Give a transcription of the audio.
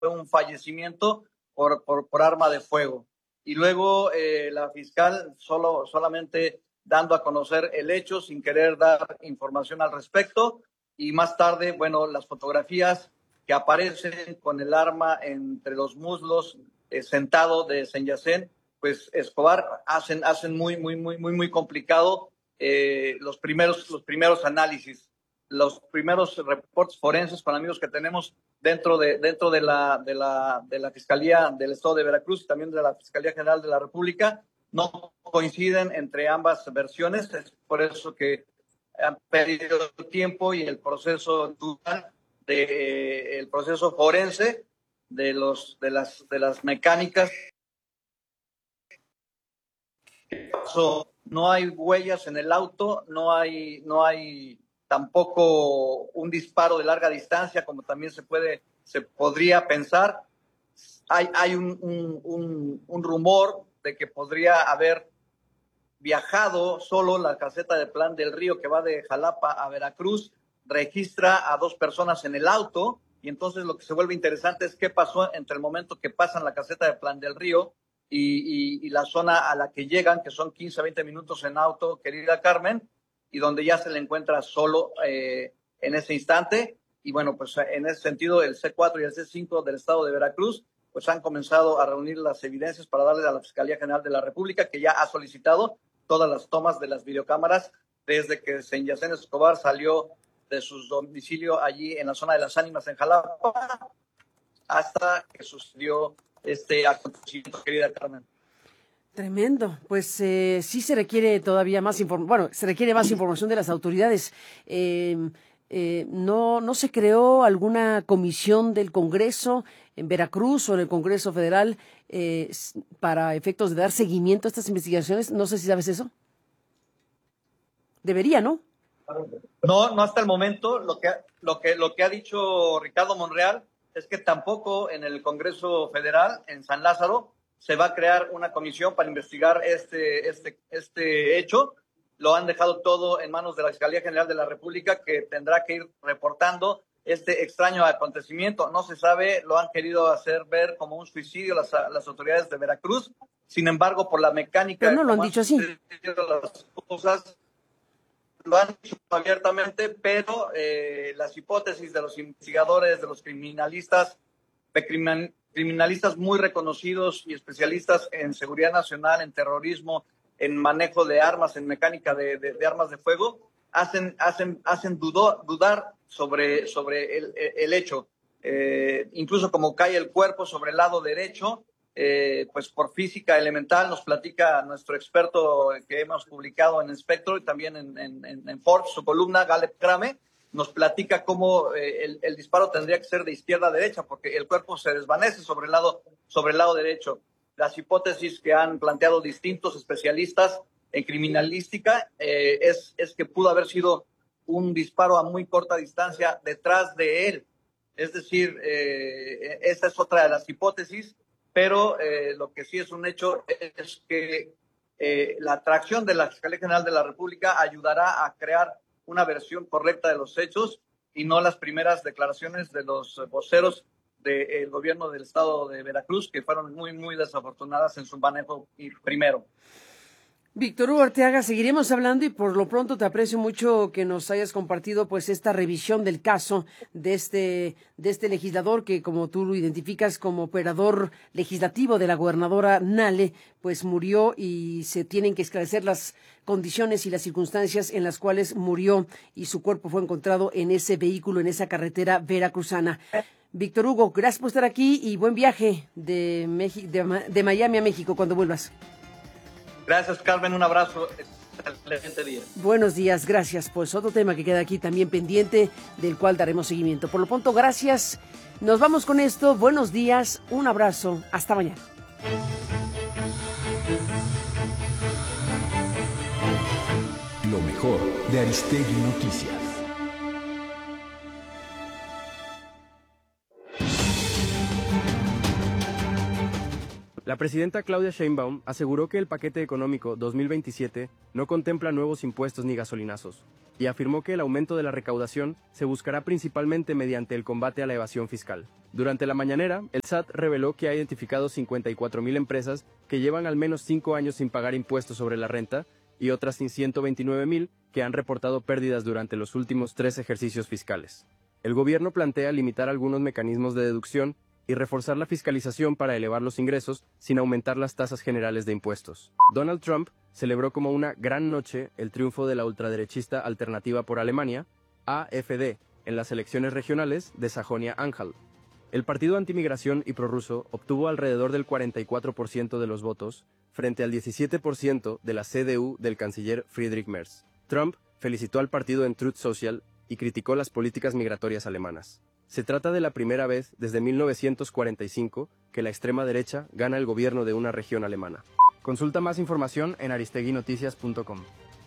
un fallecimiento por arma de fuego. Y luego la fiscal solamente dando a conocer el hecho sin querer dar información al respecto. Y más tarde, bueno, las fotografías que aparecen con el arma entre los muslos, sentado de Senyacén, pues Escobar hacen muy complicado los primeros análisis, los primeros reportes forenses con amigos que tenemos dentro de la Fiscalía del Estado de Veracruz y también de la Fiscalía General de la República. No coinciden entre ambas versiones, es por eso que han perdido tiempo y el proceso el proceso forense de las mecánicas. No hay huellas en el auto, no hay tampoco un disparo de larga distancia, como también se podría pensar. Hay un rumor de que podría haber viajado solo la caseta de Plan del Río, que va de Jalapa a Veracruz, registra a 2 personas en el auto, y entonces lo que se vuelve interesante es qué pasó entre el momento que pasan la caseta de Plan del Río y la zona a la que llegan, que son 15 a 20 minutos en auto, querida Carmen, y donde ya se le encuentra solo en ese instante. Y bueno, pues en ese sentido el C4 y el C5 del estado de Veracruz pues han comenzado a reunir las evidencias para darle a la Fiscalía General de la República, que ya ha solicitado todas las tomas de las videocámaras desde que Senyacén Escobar salió de su domicilio allí en la zona de Las Ánimas en Jalapa hasta que sucedió este acontecimiento, querida Carmen. Tremendo. Pues sí se requiere todavía más información. Bueno, se requiere más información de las autoridades. ¿No se creó alguna comisión del Congreso en Veracruz o en el Congreso Federal para efectos de dar seguimiento a estas investigaciones? No sé si sabes eso. Debería, ¿no? No hasta el momento. Lo que ha dicho Ricardo Monreal es que tampoco en el Congreso Federal, en San Lázaro, se va a crear una comisión para investigar este hecho. Lo han dejado todo en manos de la Fiscalía General de la República, que tendrá que ir reportando este extraño acontecimiento. No se sabe, lo han querido hacer ver como un suicidio las autoridades de Veracruz. Sin embargo, por la mecánica... Pero no lo han dicho así. Las cosas, lo han dicho abiertamente, pero las hipótesis de los investigadores, de los criminalistas muy reconocidos y especialistas en seguridad nacional, en terrorismo, en manejo de armas, en mecánica de armas de fuego, hacen dudar sobre el hecho. Incluso como cae el cuerpo sobre el lado derecho, pues por física elemental, nos platica nuestro experto que hemos publicado en Espectro y también en Forbes, su columna, Galeb Krame, nos platica cómo el disparo tendría que ser de izquierda a derecha, porque el cuerpo se desvanece sobre el lado derecho. Las hipótesis que han planteado distintos especialistas en criminalística es que pudo haber sido un disparo a muy corta distancia detrás de él. Es decir, esa es otra de las hipótesis, pero lo que sí es un hecho es que la atracción de la Fiscalía General de la República ayudará a crear una versión correcta de los hechos y no las primeras declaraciones de los voceros del gobierno del estado de Veracruz, que fueron muy desafortunadas en su manejo primero. Víctor Hugo Arteaga, seguiremos hablando y por lo pronto te aprecio mucho que nos hayas compartido pues esta revisión del caso de este legislador que, como tú lo identificas como operador legislativo de la gobernadora Nale, pues murió y se tienen que esclarecer las condiciones y las circunstancias en las cuales murió y su cuerpo fue encontrado en ese vehículo, en esa carretera veracruzana. Víctor Hugo, gracias por estar aquí y buen viaje de Miami a México cuando vuelvas. Gracias, Carmen, un abrazo, excelente día. Buenos días, gracias. Pues otro tema que queda aquí también pendiente, del cual daremos seguimiento. Por lo pronto, gracias. Nos vamos con esto. Buenos días, un abrazo, hasta mañana. Lo mejor de Aristegui Noticias. La presidenta Claudia Sheinbaum aseguró que el paquete económico 2027 no contempla nuevos impuestos ni gasolinazos, y afirmó que el aumento de la recaudación se buscará principalmente mediante el combate a la evasión fiscal. Durante la mañanera, el SAT reveló que ha identificado 54,000 empresas que llevan al menos 5 años sin pagar impuestos sobre la renta y otras 129,000 que han reportado pérdidas durante los últimos 3 ejercicios fiscales. El gobierno plantea limitar algunos mecanismos de deducción y reforzar la fiscalización para elevar los ingresos sin aumentar las tasas generales de impuestos. Donald Trump celebró como una gran noche el triunfo de la ultraderechista Alternativa por Alemania, AfD, en las elecciones regionales de Sajonia-Anhalt. El partido antimigración y prorruso obtuvo alrededor del 44% de los votos, frente al 17% de la CDU del canciller Friedrich Merz. Trump felicitó al partido en Truth Social y criticó las políticas migratorias alemanas. Se trata de la primera vez desde 1945 que la extrema derecha gana el gobierno de una región alemana. Consulta más información en aristeguinoticias.com.